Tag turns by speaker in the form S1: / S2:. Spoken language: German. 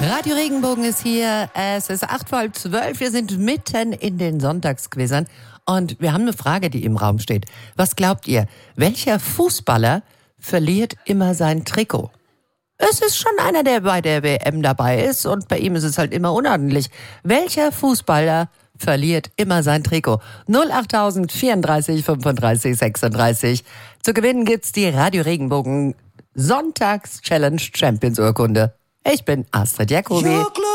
S1: Radio Regenbogen ist hier. Es ist 11:08. Wir sind mitten in den Sonntagsquizzern. Und wir haben eine Frage, die im Raum steht. Was glaubt ihr? Welcher Fußballer verliert immer sein Trikot? Es ist schon einer, der bei der WM dabei ist. Und bei ihm ist es halt immer unordentlich. Welcher Fußballer verliert immer sein Trikot? 08000 34 35 36. Zu gewinnen gibt's die Radio Regenbogen Sonntags-Challenge Champions Urkunde. Ich bin Astrid Jacobi.